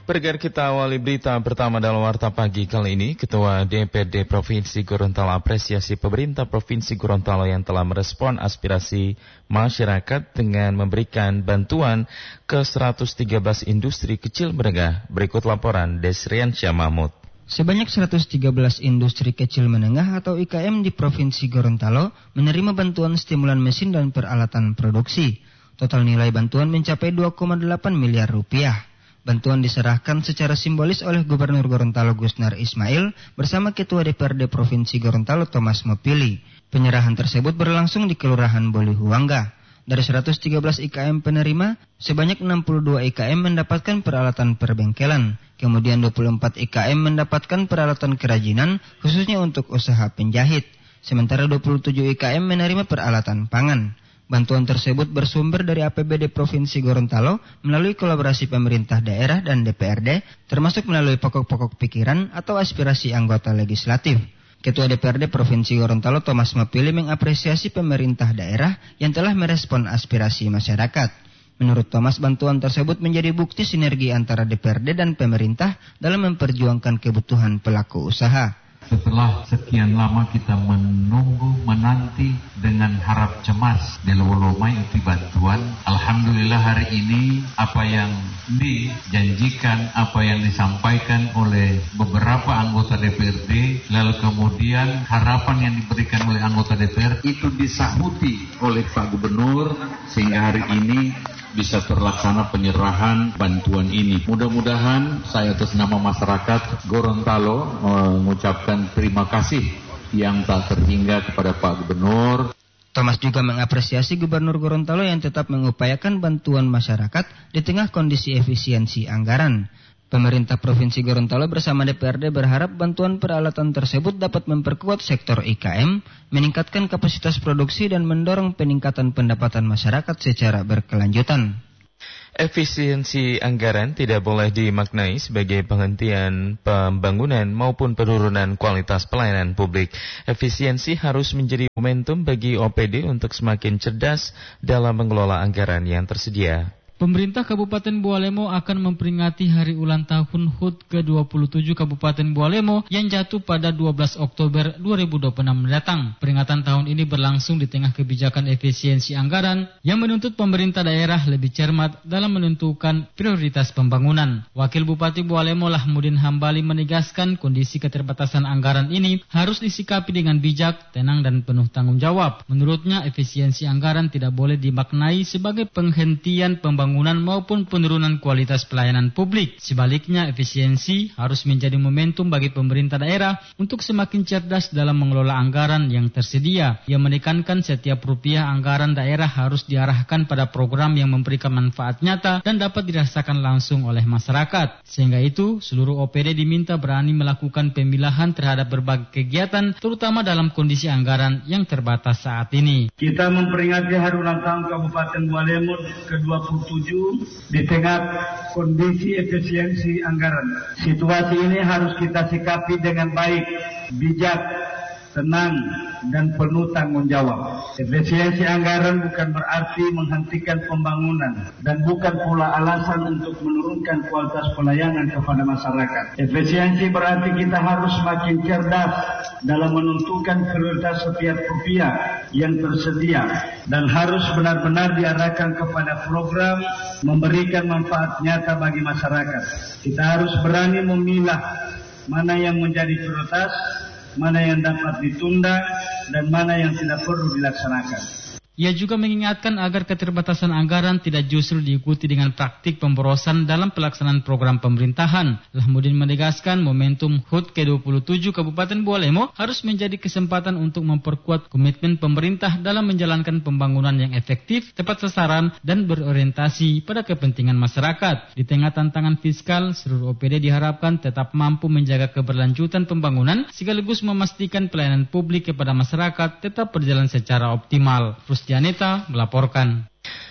Pendengar, kita awali berita pertama dalam Warta Pagi kali ini. Ketua DPRD Provinsi Gorontalo apresiasi pemerintah Provinsi Gorontalo yang telah merespon aspirasi masyarakat dengan memberikan bantuan ke 113 industri kecil menengah. Berikut laporan Desrian Syah Mahmud. Sebanyak 113 industri kecil menengah atau IKM di Provinsi Gorontalo menerima bantuan stimulan mesin dan peralatan produksi. Total nilai bantuan mencapai 2,8 miliar rupiah. Bantuan diserahkan secara simbolis oleh Gubernur Gorontalo Gusnar Ismail bersama Ketua DPRD Provinsi Gorontalo Thomas Mopili. Penyerahan tersebut berlangsung di Kelurahan Bolihuangga. Dari 113 IKM penerima, sebanyak 62 IKM mendapatkan peralatan perbengkelan. Kemudian 24 IKM mendapatkan peralatan kerajinan khususnya untuk usaha penjahit. Sementara 27 IKM menerima peralatan pangan. Bantuan tersebut bersumber dari APBD Provinsi Gorontalo melalui kolaborasi pemerintah daerah dan DPRD, termasuk melalui pokok-pokok pikiran atau aspirasi anggota legislatif. Ketua DPRD Provinsi Gorontalo Thomas Mopili mengapresiasi pemerintah daerah yang telah merespon aspirasi masyarakat. Menurut Thomas, bantuan tersebut menjadi bukti sinergi antara DPRD dan pemerintah dalam memperjuangkan kebutuhan pelaku usaha. Setelah sekian lama kita menanti dengan harap cemas dilolomai uti bantuan. Alhamdulillah hari ini apa yang dijanjikan, apa yang disampaikan oleh beberapa anggota DPRD, lalu kemudian harapan yang diberikan oleh anggota DPR itu disahuti oleh Pak Gubernur sehingga hari ini bisa terlaksana penyerahan bantuan ini. Mudah-mudahan saya atas nama masyarakat Gorontalo mengucapkan terima kasih yang tak terhingga kepada Pak Gubernur. Thomas juga mengapresiasi Gubernur Gorontalo yang tetap mengupayakan bantuan masyarakat di tengah kondisi efisiensi anggaran. Pemerintah Provinsi Gorontalo bersama DPRD berharap bantuan peralatan tersebut dapat memperkuat sektor IKM, meningkatkan kapasitas produksi dan mendorong peningkatan pendapatan masyarakat secara berkelanjutan. Efisiensi anggaran tidak boleh dimaknai sebagai penghentian pembangunan maupun penurunan kualitas pelayanan publik. Efisiensi harus menjadi momentum bagi OPD untuk semakin cerdas dalam mengelola anggaran yang tersedia. Pemerintah Kabupaten Bualemo akan memperingati hari ulang tahun HUT ke-27 Kabupaten Bualemo yang jatuh pada 12 Oktober 2026 mendatang. Peringatan tahun ini berlangsung di tengah kebijakan efisiensi anggaran yang menuntut pemerintah daerah lebih cermat dalam menentukan prioritas pembangunan. Wakil Bupati Bualemo Lahmudin Hambali menegaskan kondisi keterbatasan anggaran ini harus disikapi dengan bijak, tenang dan penuh tanggung jawab. Menurutnya, efisiensi anggaran tidak boleh dimaknai sebagai penghentian pembangunan maupun penurunan kualitas pelayanan publik. Sebaliknya, efisiensi harus menjadi momentum bagi pemerintah daerah untuk semakin cerdas dalam mengelola anggaran yang tersedia. Ia menekankan setiap rupiah anggaran daerah harus diarahkan pada program yang memberikan manfaat nyata dan dapat dirasakan langsung oleh masyarakat. Sehingga itu, seluruh OPD diminta berani melakukan pemilahan terhadap berbagai kegiatan, terutama dalam kondisi anggaran yang terbatas saat ini. Kita memperingati hari ulang tahun Kabupaten Bualemo ke-27 di tengah kondisi efisiensi anggaran. Situasi ini harus kita sikapi dengan baik, bijak, tenang, dan penuh tanggung jawab. Efisiensi anggaran bukan berarti menghentikan pembangunan dan bukan pula alasan untuk menurunkan kualitas pelayanan kepada masyarakat. Efisiensi berarti kita harus semakin cerdas dalam menentukan prioritas setiap rupiah yang tersedia dan harus benar-benar diarahkan kepada program memberikan manfaat nyata bagi masyarakat. Kita harus berani memilah mana yang menjadi prioritas, mana yang dapat ditunda, dan mana yang tidak perlu dilaksanakan. Ia juga mengingatkan agar keterbatasan anggaran tidak justru diikuti dengan praktik pemborosan dalam pelaksanaan program pemerintahan. Lahmudin menegaskan momentum HUT ke-27 Kabupaten Bualemo harus menjadi kesempatan untuk memperkuat komitmen pemerintah dalam menjalankan pembangunan yang efektif, tepat sasaran, dan berorientasi pada kepentingan masyarakat. Di tengah tantangan fiskal, seluruh OPD diharapkan tetap mampu menjaga keberlanjutan pembangunan sekaligus memastikan pelayanan publik kepada masyarakat tetap berjalan secara optimal. Janeta melaporkan.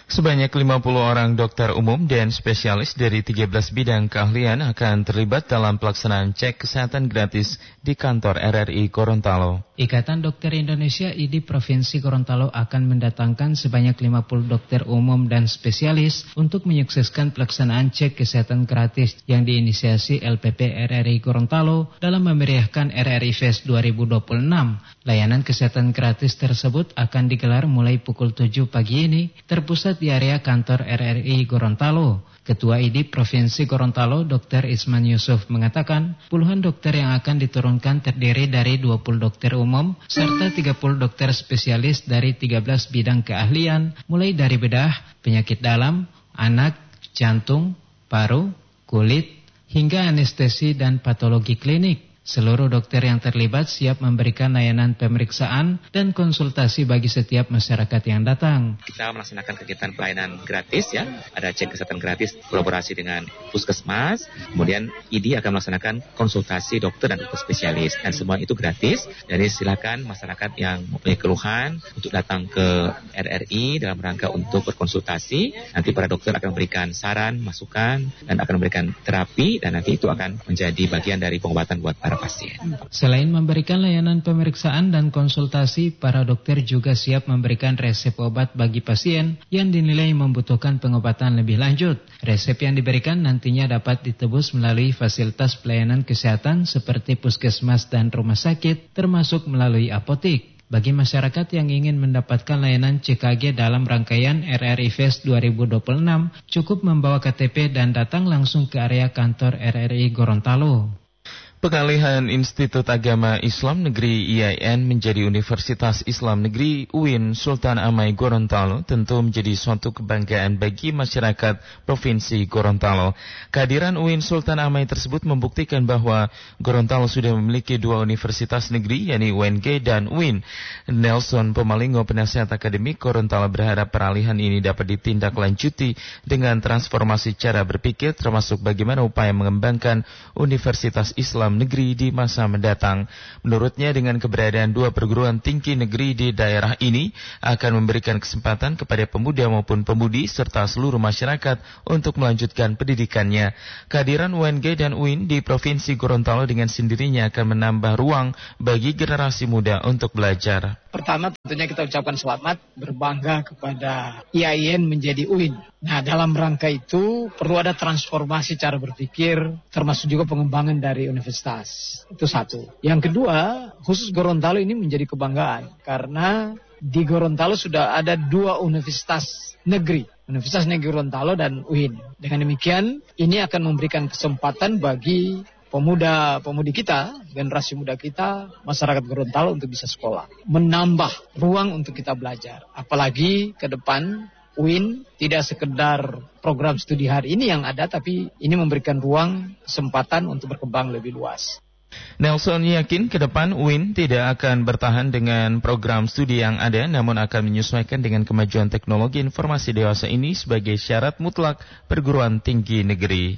Sebanyak 50 orang dokter umum dan spesialis dari 13 bidang keahlian akan terlibat dalam pelaksanaan cek kesehatan gratis di kantor RRI Gorontalo. Ikatan Dokter Indonesia IDI Provinsi Gorontalo akan mendatangkan sebanyak 50 dokter umum dan spesialis untuk menyukseskan pelaksanaan cek kesehatan gratis yang diinisiasi LPP RRI Gorontalo dalam memeriahkan RRI Fest 2026. Layanan kesehatan gratis tersebut akan digelar mulai pukul 7 pagi ini, terpusat di area kantor RRI Gorontalo. Ketua IDI Provinsi Gorontalo, Dr. Isman Yusuf mengatakan, puluhan dokter yang akan diturunkan terdiri dari 20 dokter umum, serta 30 dokter spesialis dari 13 bidang keahlian, mulai dari bedah, penyakit dalam, anak, jantung, paru, kulit, hingga anestesi dan patologi klinik. Seluruh dokter yang terlibat siap memberikan layanan pemeriksaan dan konsultasi bagi setiap masyarakat yang datang. Kita melaksanakan kegiatan pelayanan gratis ya, ada cek kesehatan gratis kolaborasi dengan Puskesmas, kemudian IDI akan melaksanakan konsultasi dokter dan dokter spesialis dan semua itu gratis. Jadi silakan masyarakat yang mempunyai keluhan untuk datang ke RRI dalam rangka untuk berkonsultasi. Nanti para dokter akan memberikan saran, masukan dan akan memberikan terapi dan nanti itu akan menjadi bagian dari pengobatan buat para pasien. Selain memberikan layanan pemeriksaan dan konsultasi, para dokter juga siap memberikan resep obat bagi pasien yang dinilai membutuhkan pengobatan lebih lanjut. Resep yang diberikan nantinya dapat ditebus melalui fasilitas pelayanan kesehatan seperti puskesmas dan rumah sakit, termasuk melalui apotik. Bagi masyarakat yang ingin mendapatkan layanan CKG dalam rangkaian RRI Fest 2026, cukup membawa KTP dan datang langsung ke area kantor RRI Gorontalo. Pengalihan Institut Agama Islam Negeri IAIN menjadi Universitas Islam Negeri UIN Sultan Amai Gorontalo tentu menjadi suatu kebanggaan bagi masyarakat Provinsi Gorontalo. Kehadiran UIN Sultan Amai tersebut membuktikan bahwa Gorontalo sudah memiliki dua universitas negeri, yakni UNG dan UIN. Nelson Pomalingo, penasihat akademik Gorontalo, berharap peralihan ini dapat ditindaklanjuti dengan transformasi cara berpikir, termasuk bagaimana upaya mengembangkan Universitas Islam Negeri di masa mendatang. Menurutnya, dengan keberadaan dua perguruan tinggi negeri di daerah ini akan memberikan kesempatan kepada pemuda maupun pemudi serta seluruh masyarakat untuk melanjutkan pendidikannya. Kehadiran UNG dan UIN di Provinsi Gorontalo dengan sendirinya akan menambah ruang bagi generasi muda untuk belajar. Pertama, tentunya kita ucapkan selamat, berbangga kepada IAIN menjadi UIN. Nah, dalam rangka itu perlu ada transformasi cara berpikir, termasuk juga pengembangan dari universitas. Itu satu. Yang kedua, khusus Gorontalo ini menjadi kebanggaan, karena di Gorontalo sudah ada dua universitas negeri. Universitas Negeri Gorontalo dan UIN. Dengan demikian, ini akan memberikan kesempatan bagi pemuda-pemudi kita, generasi muda kita, masyarakat Gorontalo untuk bisa sekolah. Menambah ruang untuk kita belajar. Apalagi ke depan UIN tidak sekedar program studi hari ini yang ada, tapi ini memberikan ruang, kesempatan untuk berkembang lebih luas. Nelson yakin ke depan UIN tidak akan bertahan dengan program studi yang ada, namun akan menyesuaikan dengan kemajuan teknologi informasi dewasa ini sebagai syarat mutlak perguruan tinggi negeri.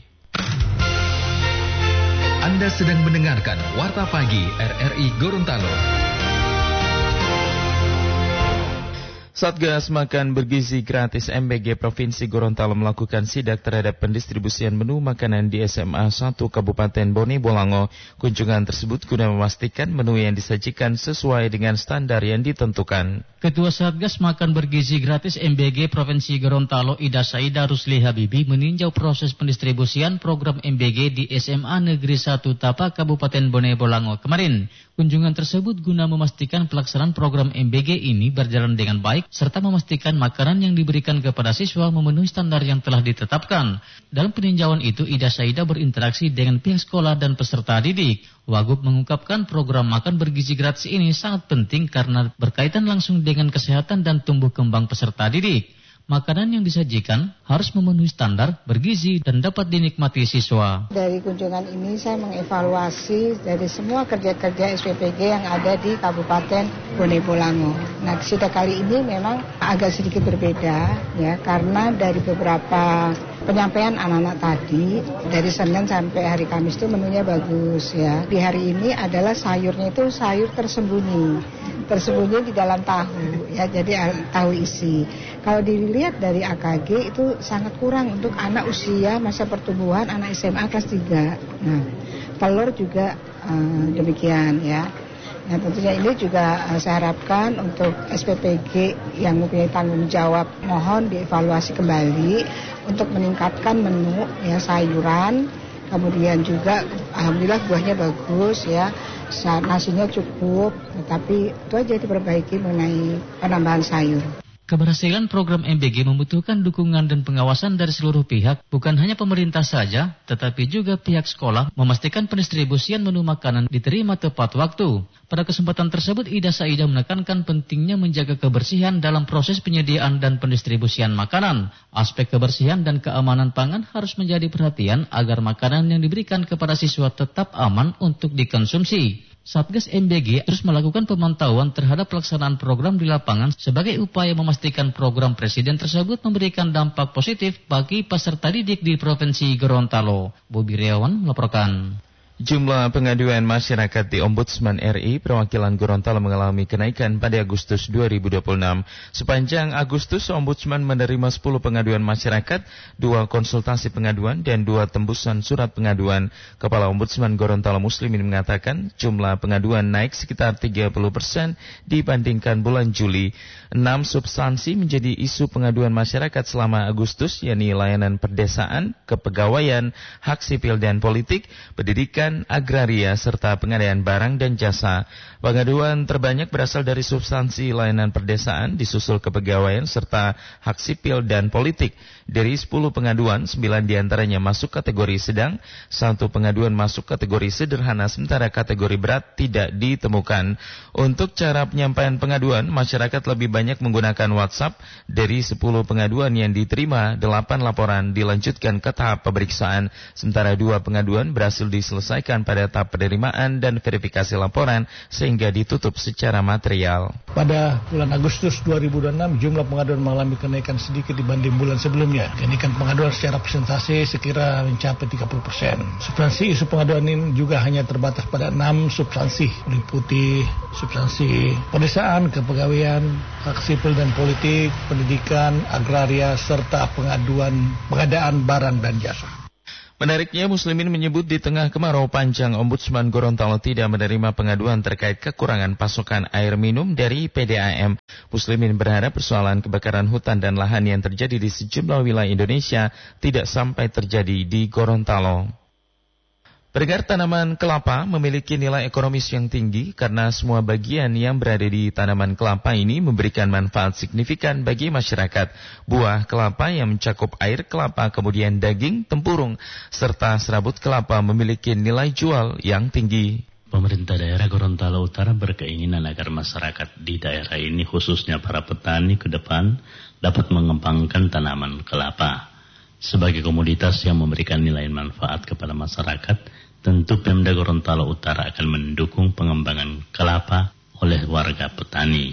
Anda sedang mendengarkan Warta Pagi RRI Gorontalo. Satgas Makan Bergizi Gratis MBG Provinsi Gorontalo melakukan sidak terhadap pendistribusian menu makanan di SMA 1 Kabupaten Bone Bolango. Kunjungan tersebut guna memastikan menu yang disajikan sesuai dengan standar yang ditentukan. Ketua Satgas Makan Bergizi Gratis MBG Provinsi Gorontalo, Ida Saida Rusli Habibi, meninjau proses pendistribusian program MBG di SMA Negeri 1 Tapa Kabupaten Bone Bolango kemarin. Kunjungan tersebut guna memastikan pelaksanaan program MBG ini berjalan dengan baik, serta memastikan makanan yang diberikan kepada siswa memenuhi standar yang telah ditetapkan. Dalam peninjauan itu, Ida Saida berinteraksi dengan pihak sekolah dan peserta didik. Wagub mengungkapkan program makan bergizi gratis ini sangat penting karena berkaitan langsung dengan kesehatan dan tumbuh kembang peserta didik. Makanan yang disajikan harus memenuhi standar, bergizi, dan dapat dinikmati siswa. Dari kunjungan ini saya mengevaluasi dari semua kerja-kerja SPPG yang ada di Kabupaten Bone Bolango. Nah, sidak kali ini memang agak sedikit berbeda, ya, karena dari beberapa penyampaian anak-anak tadi, dari Senin sampai hari Kamis itu menunya bagus, ya. Di hari ini adalah sayurnya itu sayur tersembunyi. tersembunyi di dalam tahu, ya, jadi tahu isi. Kalau dilihat dari AKG itu sangat kurang untuk anak usia masa pertumbuhan, anak SMA kelas 3. Nah, telur juga demikian ya. Nah, tentunya ini juga saya harapkan untuk SPPG yang mempunyai tanggung jawab, mohon dievaluasi kembali untuk meningkatkan menu ya, sayuran, kemudian juga alhamdulillah buahnya bagus ya, nasinya cukup, tetapi itu aja diperbaiki mengenai penambahan sayur. Keberhasilan program MBG membutuhkan dukungan dan pengawasan dari seluruh pihak, bukan hanya pemerintah saja, tetapi juga pihak sekolah memastikan pendistribusian menu makanan diterima tepat waktu. Pada kesempatan tersebut, Ida Saidah menekankan pentingnya menjaga kebersihan dalam proses penyediaan dan pendistribusian makanan. Aspek kebersihan dan keamanan pangan harus menjadi perhatian agar makanan yang diberikan kepada siswa tetap aman untuk dikonsumsi. Satgas MBG terus melakukan pemantauan terhadap pelaksanaan program di lapangan sebagai upaya memastikan program Presiden tersebut memberikan dampak positif bagi peserta didik di Provinsi Gorontalo. Bobi Riawan melaporkan. Jumlah pengaduan masyarakat di Ombudsman RI perwakilan Gorontalo mengalami kenaikan pada Agustus 2026. Sepanjang Agustus, Ombudsman menerima 10 pengaduan masyarakat, 2 konsultasi pengaduan, dan 2 tembusan surat pengaduan. Kepala Ombudsman Gorontalo Muslimin mengatakan jumlah pengaduan naik sekitar 30% dibandingkan bulan Juli. 6 substansi menjadi isu pengaduan masyarakat selama Agustus, yakni layanan perdesaan, kepegawaian, hak sipil dan politik, pendidikan, agraria, serta pengadaan barang dan jasa. Pengaduan terbanyak berasal dari substansi layanan perdesaan, disusul kepegawaian, serta hak sipil dan politik. Dari 10 pengaduan, 9 diantaranya masuk kategori sedang, 1 pengaduan masuk kategori sederhana, sementara kategori berat tidak ditemukan. Untuk cara penyampaian pengaduan, masyarakat lebih banyak menggunakan WhatsApp. Dari 10 pengaduan yang diterima, 8 laporan dilanjutkan ke tahap pemeriksaan, sementara 2 pengaduan berhasil diselesaikan pada tahap penerimaan dan verifikasi laporan sehingga ditutup secara material. Pada bulan Agustus 2026 jumlah pengaduan mengalami kenaikan sedikit dibanding bulan sebelumnya. Kenaikan pengaduan secara persentase sekira mencapai 30%. Substansi isu pengaduan ini juga hanya terbatas pada 6 substansi, meliputi substansi pedesaan, kepegawaian, hak sipil dan politik, pendidikan, agraria, serta pengadaan barang dan jasa. Menariknya, Muslimin menyebut di tengah kemarau panjang, Ombudsman Gorontalo tidak menerima pengaduan terkait kekurangan pasokan air minum dari PDAM. Muslimin berharap persoalan kebakaran hutan dan lahan yang terjadi di sejumlah wilayah Indonesia tidak sampai terjadi di Gorontalo. Peregar tanaman kelapa memiliki nilai ekonomis yang tinggi karena semua bagian yang berada di tanaman kelapa ini memberikan manfaat signifikan bagi masyarakat. Buah kelapa yang mencakup air kelapa, kemudian daging, tempurung, serta serabut kelapa memiliki nilai jual yang tinggi. Pemerintah daerah Gorontalo Utara berkeinginan agar masyarakat di daerah ini, khususnya para petani, ke depan dapat mengembangkan tanaman kelapa sebagai komoditas yang memberikan nilai manfaat kepada masyarakat. Tentu Pemda Gorontalo Utara akan mendukung pengembangan kelapa oleh warga petani.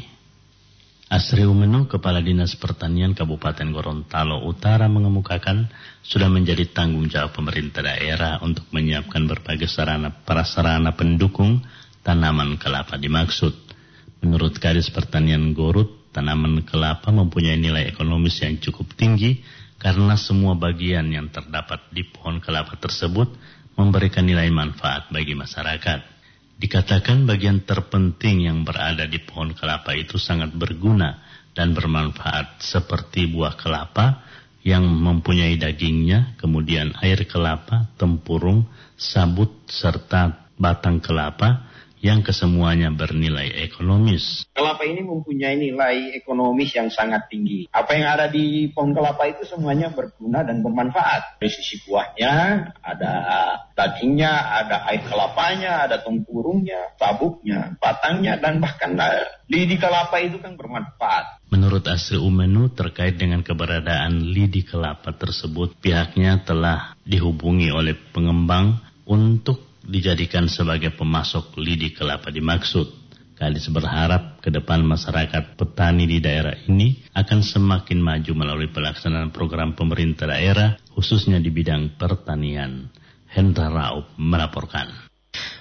Asri Umenu, Kepala Dinas Pertanian Kabupaten Gorontalo Utara, mengemukakan sudah menjadi tanggung jawab pemerintah daerah untuk menyiapkan berbagai prasarana pendukung tanaman kelapa dimaksud. Menurut Kadis Pertanian Gorut, tanaman kelapa mempunyai nilai ekonomis yang cukup tinggi karena semua bagian yang terdapat di pohon kelapa tersebut memberikan nilai manfaat bagi masyarakat. Dikatakan bagian terpenting yang berada di pohon kelapa itu sangat berguna dan bermanfaat, seperti buah kelapa yang mempunyai dagingnya, kemudian air kelapa, tempurung, sabut, serta batang kelapa yang kesemuanya bernilai ekonomis. Kelapa ini mempunyai nilai ekonomis yang sangat tinggi. Apa yang ada di pohon kelapa itu semuanya berguna dan bermanfaat. Dari sisi buahnya, ada dagingnya, ada air kelapanya, ada tempurungnya, sabuknya, batangnya, dan bahkan lidi kelapa itu kan bermanfaat. Menurut Asri Umenu, terkait dengan keberadaan lidi kelapa tersebut, pihaknya telah dihubungi oleh pengembang untuk dijadikan sebagai pemasok lidi kelapa dimaksud. Kadis berharap ke depan masyarakat petani di daerah ini akan semakin maju melalui pelaksanaan program pemerintah daerah, khususnya di bidang pertanian. Hendra Raup melaporkan.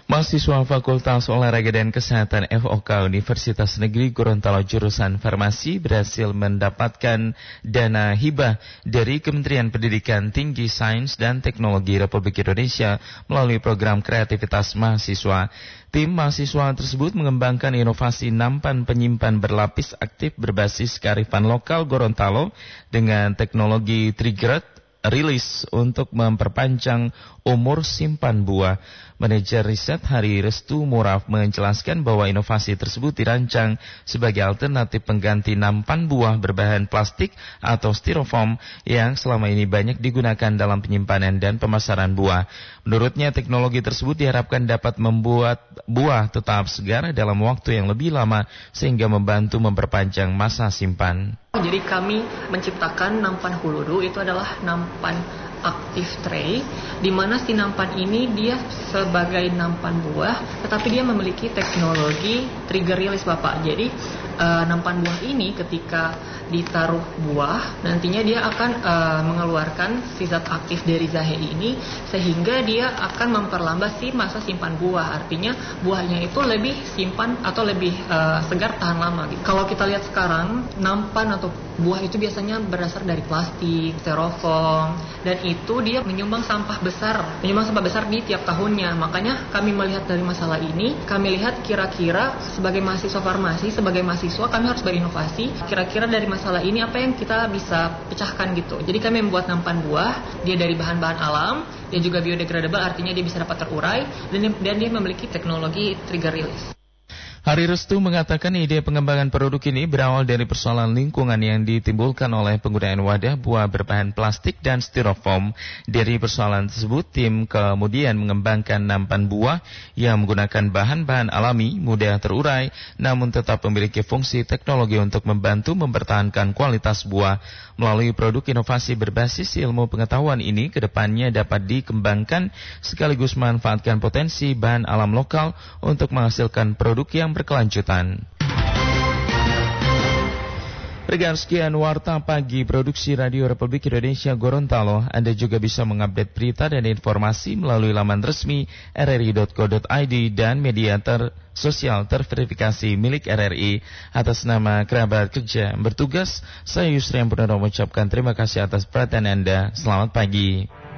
Mahasiswa Fakultas Olahraga dan Kesehatan FOK Universitas Negeri Gorontalo jurusan Farmasi berhasil mendapatkan dana hibah dari Kementerian Pendidikan Tinggi, Sains dan Teknologi Republik Indonesia melalui program kreativitas mahasiswa. Tim mahasiswa tersebut mengembangkan inovasi nampan penyimpan berlapis aktif berbasis kearifan lokal Gorontalo dengan teknologi triggered release untuk memperpanjang umur simpan buah. Manajer riset Hari Restu Muraf menjelaskan bahwa inovasi tersebut dirancang sebagai alternatif pengganti nampan buah berbahan plastik atau styrofoam yang selama ini banyak digunakan dalam penyimpanan dan pemasaran buah. Menurutnya, teknologi tersebut diharapkan dapat membuat buah tetap segar dalam waktu yang lebih lama sehingga membantu memperpanjang masa simpan. Jadi kami menciptakan nampan huluru, itu adalah nampan aktif tray, di mana si nampan ini dia sebagai nampan buah, tetapi dia memiliki teknologi trigger release Bapak. Jadi nampan buah ini ketika ditaruh buah, nantinya dia akan mengeluarkan si zat aktif dari jahe ini, sehingga dia akan memperlambat si masa simpan buah. Artinya buahnya itu lebih simpan atau lebih segar tahan lama gitu. Kalau kita lihat sekarang, nampan atau buah itu biasanya berasal dari plastik, styrofoam, dan itu dia menyumbang sampah besar di tiap tahunnya. Makanya kami melihat dari masalah ini, kami lihat kira-kira sebagai mahasiswa farmasi, sebagai mahasiswa kami harus berinovasi. Kira-kira dari masalah ini apa yang kita bisa pecahkan gitu. Jadi kami membuat nampan buah, dia dari bahan-bahan alam, dia juga biodegradable, artinya dia bisa dapat terurai, dan dia memiliki teknologi trigger release. Hari Restu mengatakan ide pengembangan produk ini berawal dari persoalan lingkungan yang ditimbulkan oleh penggunaan wadah buah berbahan plastik dan styrofoam. Dari persoalan tersebut, tim kemudian mengembangkan nampan buah yang menggunakan bahan-bahan alami, mudah terurai, namun tetap memiliki fungsi teknologi untuk membantu mempertahankan kualitas buah. Melalui produk inovasi berbasis ilmu pengetahuan ini, kedepannya dapat dikembangkan sekaligus memanfaatkan potensi bahan alam lokal untuk menghasilkan produk yang berkelanjutan. Rekan, sekian Warta Pagi Produksi Radio Republik Indonesia Gorontalo. Anda juga bisa mengupdate berita dan informasi melalui laman resmi rri.co.id dan media sosial terverifikasi milik RRI. Atas nama kerabat kerja bertugas, saya Yusri yang mengucapkan terima kasih atas perhatian Anda. Selamat pagi.